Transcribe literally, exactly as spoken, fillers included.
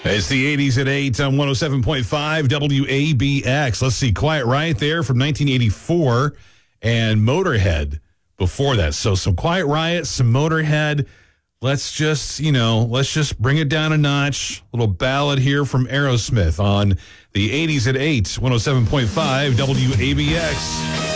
It's the eighties at eight on one oh seven point five W A B X. Let's see, Quiet Riot there from nineteen eighty-four and Motorhead before that. So some Quiet Riot, some Motorhead. Let's just, you know, let's just bring it down a notch. A little ballad here from Aerosmith on the eighties at eight, one oh seven point five W A B X.